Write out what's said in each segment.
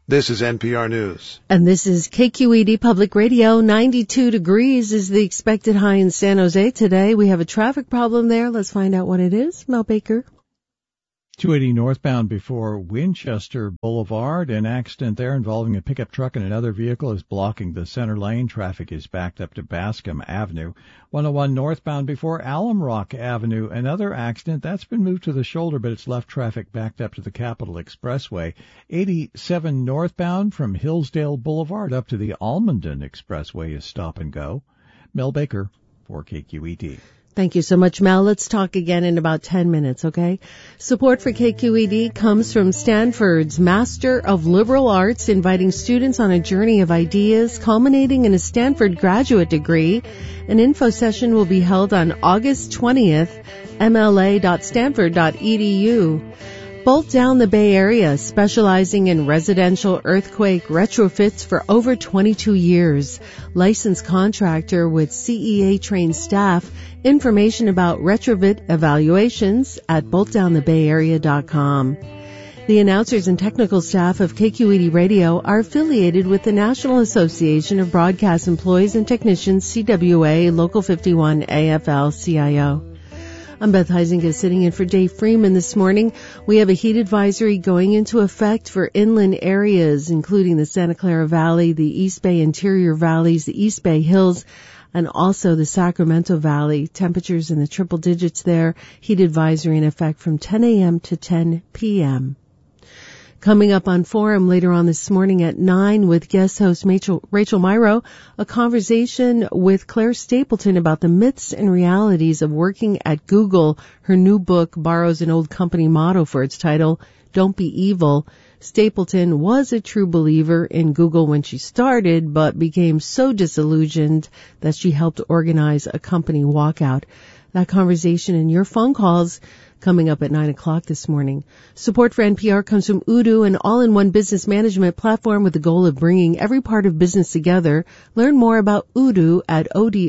This is NPR News. And this is KQED Public Radio. 92 degrees is the expected high in San Jose today. We have a traffic problem there. Let's find out what it is. Mel Baker. 280 northbound before Winchester Boulevard. An accident there involving a pickup truck and another vehicle is blocking the center lane. Traffic is backed up to Bascom Avenue. 101 northbound before Alum Rock Avenue. Another accident that's been moved to the shoulder, but it's left traffic backed up to the Capitol Expressway. 87 northbound from Hillsdale Boulevard up to the Almondon Expressway is stop and go. Mel Baker for KQED. Thank you so much, Mel. Let's talk again in about 10 minutes, okay? Support for KQED comes from Stanford's Master of Liberal Arts, inviting students on a journey of ideas culminating in a Stanford graduate degree. An info session will be held on August 20th, mla.stanford.edu. Bolt Down the Bay Area, specializing in residential earthquake retrofits for over 22 years. Licensed contractor with CEA-trained staff. Information about retrofit evaluations at boltdownthebayarea.com. The announcers and technical staff of KQED Radio are affiliated with the National Association of Broadcast Employees and Technicians, CWA, Local 51, AFL-CIO. I'm Beth Heisinger sitting in for Dave Freeman this morning. We have a heat advisory going into effect for inland areas, including the Santa Clara Valley, the East Bay Interior Valleys, the East Bay Hills, and also the Sacramento Valley. Temperatures in the triple digits there. Heat advisory in effect from 10 a.m. to 10 p.m. Coming up on Forum later on this morning at 9 with guest host Rachel Myrow, a conversation with Claire Stapleton about the myths and realities of working at Google. Her new book borrows an old company motto for its title, Don't Be Evil. Stapleton was a true believer in Google when she started, but became so disillusioned that she helped organize a company walkout. That conversation and your phone calls coming up at 9 o'clock this morning. Support for NPR comes from Odoo, an all-in-one business management platform with the goal of bringing every part of business together. Learn more about Odoo at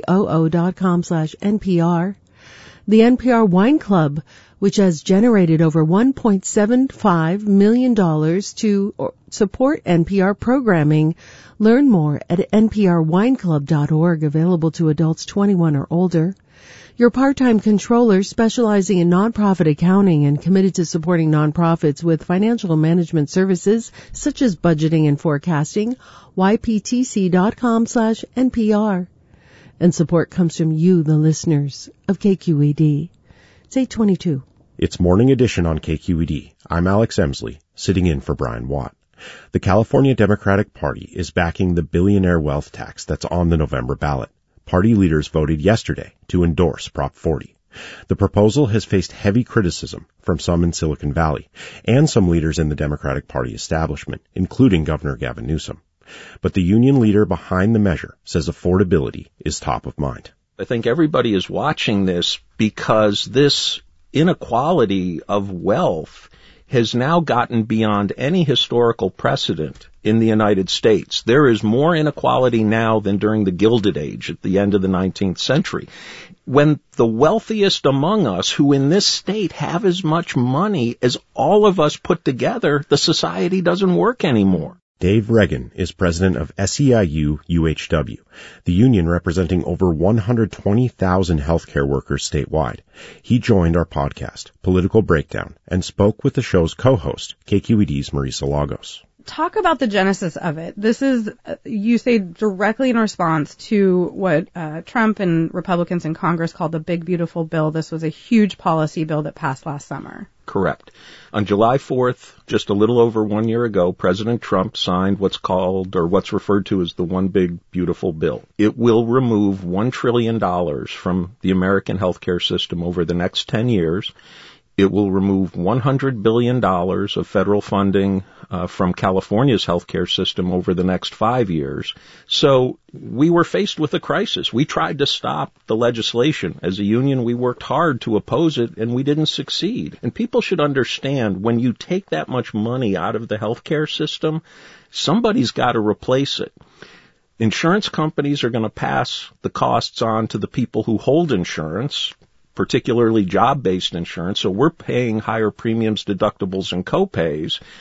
odoo.com/NPR. The NPR Wine Club, which has generated over $1.75 million to support NPR programming. Learn more at nprwineclub.org, available to adults 21 or older. Your part-time controller, specializing in nonprofit accounting and committed to supporting nonprofits with financial management services such as budgeting and forecasting, yptc.com/NPR. And support comes from you, the listeners of KQED. It's 8:22. It's Morning Edition on KQED. I'm Alex Emsley, sitting in for Brian Watt. The California Democratic Party is backing the billionaire wealth tax that's on the November ballot. Party leaders voted yesterday to endorse Prop 40. The proposal has faced heavy criticism from some in Silicon Valley and some leaders in the Democratic Party establishment, including Governor Gavin Newsom. But the union leader behind the measure says affordability is top of mind. I think everybody is watching this because this inequality of wealth has now gotten beyond any historical precedent in the United States. There is more inequality now than during the Gilded Age at the end of the 19th century. When the wealthiest among us, who in this state have as much money as all of us put together, the society doesn't work anymore. Dave Reagan is president of SEIU-UHW, the union representing over 120,000 healthcare workers statewide. He joined our podcast, Political Breakdown, and spoke with the show's co-host, KQED's Marisa Lagos. Talk about the genesis of it. This is, you say, directly in response to what Trump and Republicans in Congress called the Big Beautiful Bill. This was a huge policy bill that passed last summer. Correct. On July 4th, just a little over 1 year ago, President Trump signed what's called, or what's referred to as the One Big Beautiful Bill. It will remove $1 trillion from the American healthcare system over the next 10 years. It will remove $100 billion of federal funding from California's healthcare system over the next 5 years. So we were faced with a crisis. We tried to stop the legislation. As a union, we worked hard to oppose it, and we didn't succeed. And people should understand, when you take that much money out of the healthcare system, somebody's got to replace it. Insurance companies are going to pass the costs on to the people who hold insurance, particularly job-based insurance, so we're paying higher premiums, deductibles, and co-pays.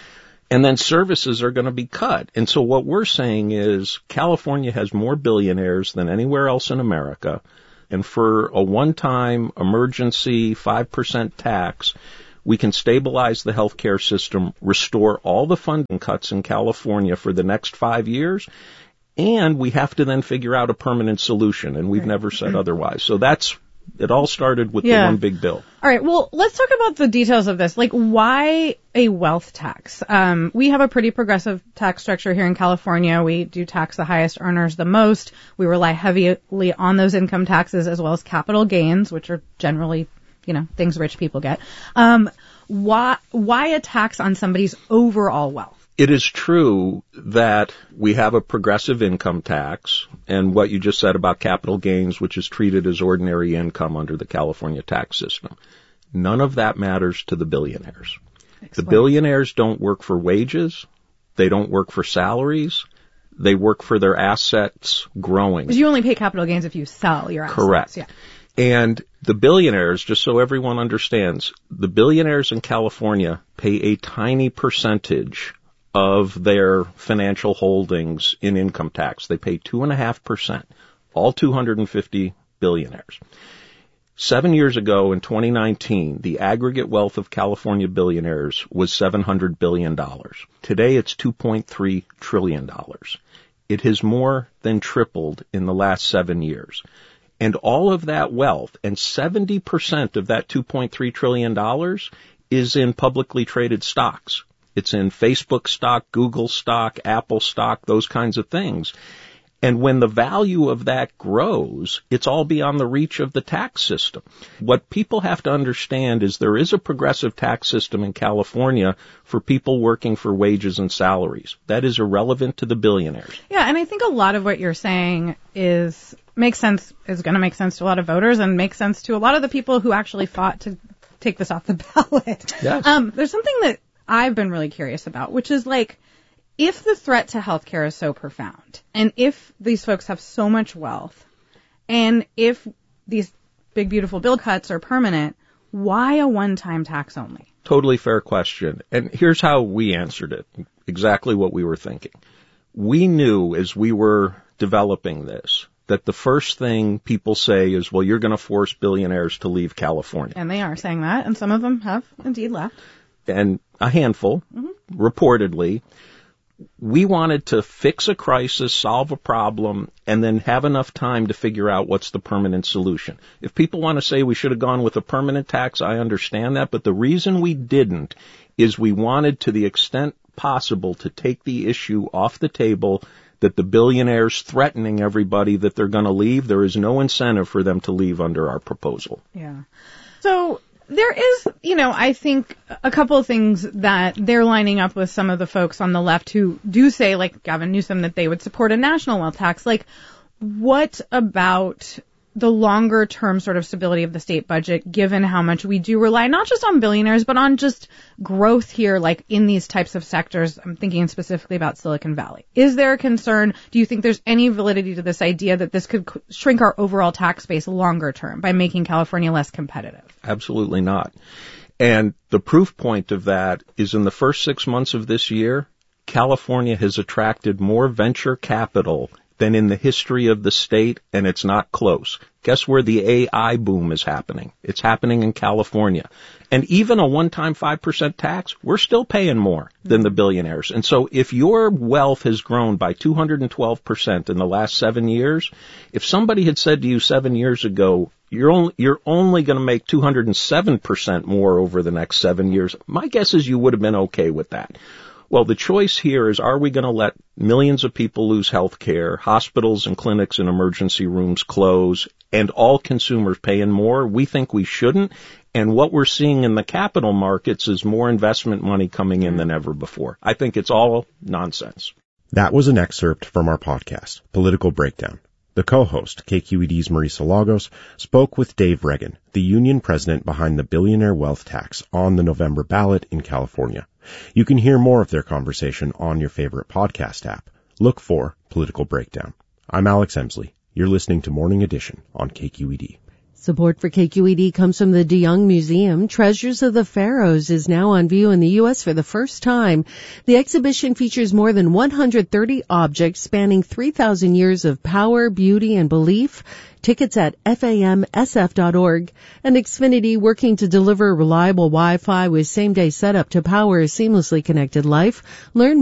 And then services are going to be cut. And so what we're saying is California has more billionaires than anywhere else in America. And for a one-time emergency 5% tax, we can stabilize the healthcare system, restore all the funding cuts in California for the next 5 years, and we have to then figure out a permanent solution. And we've never said otherwise. So it all started with the one big bill. All right. Well, let's talk about the details of this. Like, why a wealth tax? We have a pretty progressive tax structure here in California. We do tax the highest earners the most. We rely heavily on those income taxes as well as capital gains, which are generally, things rich people get. Why a tax on somebody's overall wealth? It is true that we have a progressive income tax, and what you just said about capital gains, which is treated as ordinary income under the California tax system. None of that matters to the billionaires. Explain. The billionaires don't work for wages. They don't work for salaries. They work for their assets growing. Because you only pay capital gains if you sell your assets. Correct. Yeah. And the billionaires, just so everyone understands, the billionaires in California pay a tiny percentage of their financial holdings in income tax. They pay 2.5%, all 250 billionaires. 7 years ago, in 2019, the aggregate wealth of California billionaires was $700 billion. Today, it's $2.3 trillion. It has more than tripled in the last 7 years. And all of that wealth, and 70% of that $2.3 trillion is in publicly traded stocks. It's in Facebook stock, Google stock, Apple stock, those kinds of things. And when the value of that grows, it's all beyond the reach of the tax system. What people have to understand is there is a progressive tax system in California for people working for wages and salaries. That is irrelevant to the billionaires. Yeah, and I think a lot of what you're saying is going to make sense to a lot of voters and makes sense to a lot of the people who actually fought to take this off the ballot. Yes. There's something that I've been really curious about, which is if the threat to healthcare is so profound, and if these folks have so much wealth, and if these big, beautiful bill cuts are permanent, why a one-time tax only? Totally fair question. And here's how we answered it, exactly what we were thinking. We knew as we were developing this that the first thing people say is, well, you're going to force billionaires to leave California. And they are saying that, and some of them have indeed left. And a handful, reportedly. We wanted to fix a crisis, solve a problem, and then have enough time to figure out what's the permanent solution. If people want to say we should have gone with a permanent tax, I understand that, but the reason we didn't is we wanted, to the extent possible, to take the issue off the table that the billionaires threatening everybody that they're going to leave. There is no incentive for them to leave under our proposal. Yeah. So there is, I think a couple of things that they're lining up with some of the folks on the left who do say, like Gavin Newsom, that they would support a national wealth tax. What about the longer term sort of stability of the state budget, given how much we do rely not just on billionaires, but on just growth here, in these types of sectors? I'm thinking specifically about Silicon Valley. Is there a concern? Do you think there's any validity to this idea that this could shrink our overall tax base longer term by making California less competitive? Absolutely not. And the proof point of that is in the first 6 months of this year, California has attracted more venture capital than in the history of the state, and it's not close. Guess where the AI boom is happening? It's happening in California. And even a one-time 5% tax, we're still paying more than the billionaires. And so if your wealth has grown by 212% in the last 7 years, if somebody had said to you 7 years ago, you're only going to make 207% more over the next 7 years, my guess is you would have been okay with that. Well, the choice here is, are we going to let millions of people lose health care, hospitals and clinics and emergency rooms close, and all consumers paying more? We think we shouldn't. And what we're seeing in the capital markets is more investment money coming in than ever before. I think it's all nonsense. That was an excerpt from our podcast, Political Breakdown. The co-host, KQED's Marisa Lagos, spoke with Dave Reagan, the union president behind the billionaire wealth tax, on the November ballot in California. You can hear more of their conversation on your favorite podcast app. Look for Political Breakdown. I'm Alex Emsley. You're listening to Morning Edition on KQED. Support for KQED comes from the DeYoung Museum. Treasures of the Pharaohs is now on view in the U.S. for the first time. The exhibition features more than 130 objects spanning 3,000 years of power, beauty, and belief. Tickets at famsf.org. And Xfinity, working to deliver reliable Wi-Fi with same-day setup to power a seamlessly connected life. Learn